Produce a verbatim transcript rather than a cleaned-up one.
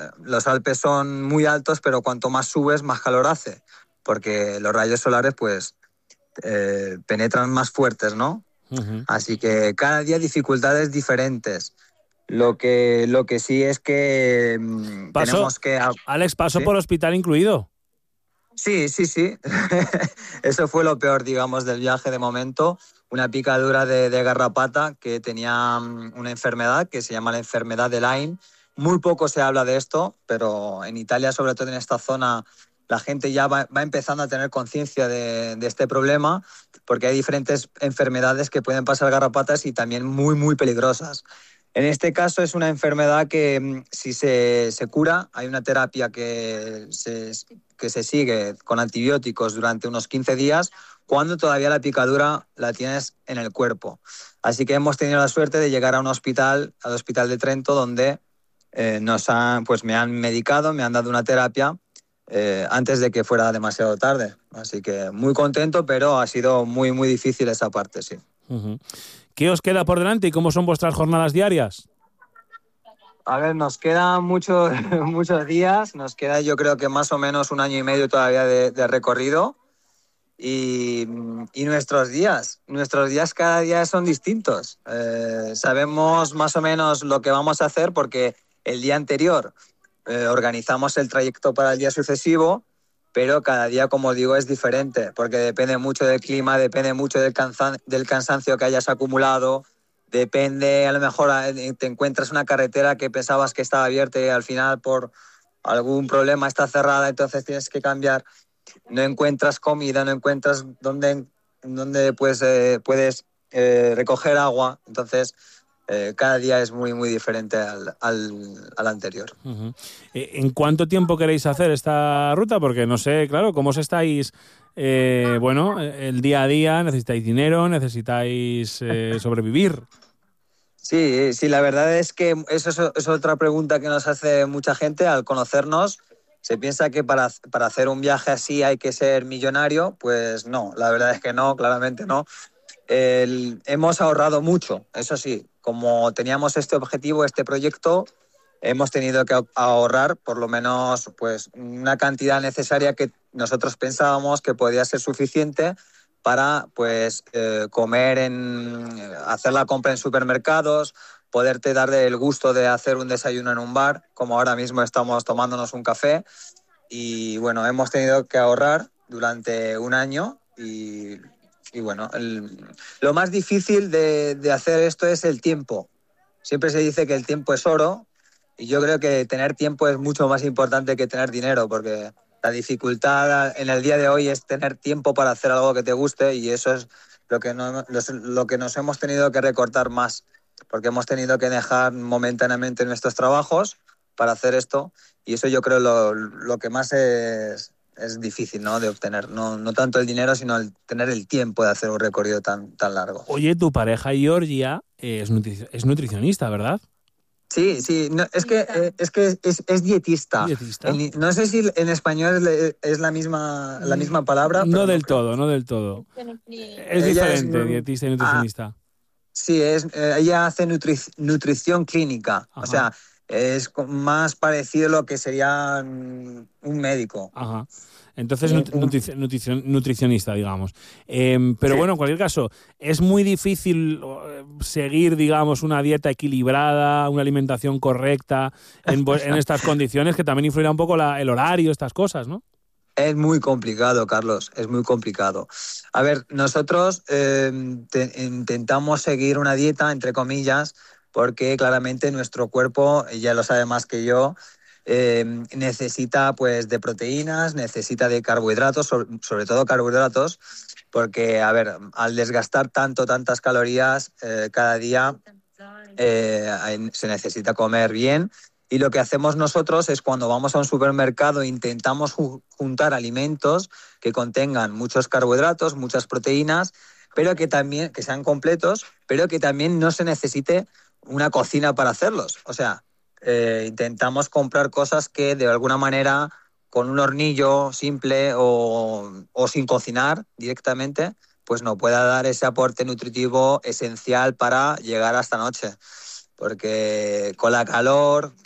los Alpes son muy altos, pero cuanto más subes, más calor hace, porque los rayos solares pues eh, penetran más fuertes, ¿no? Uh-huh. Así que cada día dificultades diferentes. Lo que, lo que sí es que mmm, Paso, tenemos que... Alex, paso ¿Sí? por hospital incluido. Sí, sí, sí. Eso fue lo peor, digamos, del viaje de momento. Una picadura de, de garrapata que tenía una enfermedad que se llama la enfermedad de Lyme. Muy poco se habla de esto, pero en Italia, sobre todo en esta zona, la gente ya va, va empezando a tener conciencia de, de este problema, porque hay diferentes enfermedades que pueden pasar garrapatas y también muy, muy peligrosas. En este caso es una enfermedad que si se, se cura, hay una terapia que se, que se sigue con antibióticos durante unos quince días, cuando todavía la picadura la tienes en el cuerpo. Así que hemos tenido la suerte de llegar a un hospital, al Hospital de Trento, donde eh, nos han, pues me han medicado, me han dado una terapia eh, antes de que fuera demasiado tarde. Así que muy contento, pero ha sido muy, muy difícil esa parte, sí. Uh-huh. ¿Qué os queda por delante y cómo son vuestras jornadas diarias? A ver, nos quedan muchos, muchos días, nos queda yo creo que más o menos un año y medio todavía de, de recorrido y, y nuestros días, nuestros días cada día son distintos. Eh, sabemos más o menos lo que vamos a hacer porque el día anterior eh, organizamos el trayecto para el día sucesivo, pero cada día, como digo, es diferente porque depende mucho del clima, depende mucho del, cansan- del cansancio que hayas acumulado. Depende, a lo mejor te encuentras una carretera que pensabas que estaba abierta y al final por algún problema está cerrada, entonces tienes que cambiar. No encuentras comida, no encuentras dónde, dónde pues, eh, puedes eh, recoger agua. Entonces, eh, cada día es muy, muy diferente al, al, al anterior. Uh-huh. ¿En cuánto tiempo queréis hacer esta ruta? Porque no sé, claro, cómo os estáis... Eh, bueno, el día a día, necesitáis dinero, necesitáis eh, sobrevivir. Sí, sí, la verdad es que eso es, es otra pregunta que nos hace mucha gente al conocernos. Se piensa que para, para hacer un viaje así hay que ser millonario. Pues no, la verdad es que no, claramente no. El, hemos ahorrado mucho, eso sí. Como teníamos este objetivo, este proyecto, hemos tenido que ahorrar por lo menos pues, una cantidad necesaria que nosotros pensábamos que podía ser suficiente para pues, eh, comer, en, hacer la compra en supermercados, poderte dar el gusto de hacer un desayuno en un bar, como ahora mismo estamos tomándonos un café. Y bueno, hemos tenido que ahorrar durante un año y, y bueno, el, lo más difícil de, de hacer esto es el tiempo. Siempre se dice que el tiempo es oro y yo creo que tener tiempo es mucho más importante que tener dinero, porque la dificultad en el día de hoy es tener tiempo para hacer algo que te guste y eso es lo que, no, lo que nos hemos tenido que recortar más, porque hemos tenido que dejar momentáneamente nuestros trabajos para hacer esto y eso yo creo lo, lo que más es, es difícil, ¿no?, de obtener. No, no tanto el dinero, sino el tener el tiempo de hacer un recorrido tan, tan largo. Oye, tu pareja Georgia es, nutri- es nutricionista, ¿verdad? Sí, sí, no, es que, eh, es, que es, es dietista. Dietista. En, no sé si en español es, es la, misma, la misma palabra, No pero no del creo. todo, no del todo. Es Ella es... diferente, dietista y Ah, nutricionista. sí, es, eh, ella hace nutri- nutrición clínica. Ajá. O sea, es más parecido a lo que sería un médico. Ajá. Entonces, nutri- nutrici- nutricionista, digamos. Eh, pero Sí. bueno, en cualquier caso, es muy difícil seguir, digamos, una dieta equilibrada, una alimentación correcta en, en estas condiciones, que también influirá un poco la, el horario, estas cosas, ¿no? Es muy complicado, Carlos, es muy complicado. A ver, nosotros eh, te, intentamos seguir una dieta, entre comillas, porque claramente nuestro cuerpo, ya lo sabe más que yo, eh, necesita pues de proteínas, necesita de carbohidratos, sobre, sobre todo carbohidratos, porque, a ver, al desgastar tanto, tantas calorías eh, cada día, eh, se necesita comer bien. Y lo que hacemos nosotros es cuando vamos a un supermercado intentamos ju- juntar alimentos que contengan muchos carbohidratos, muchas proteínas, pero que también que sean completos, pero que también no se necesite una cocina para hacerlos. O sea, eh, intentamos comprar cosas que de alguna manera con un hornillo simple o, o sin cocinar directamente, pues nos pueda dar ese aporte nutritivo esencial para llegar a esta noche. Porque con la calor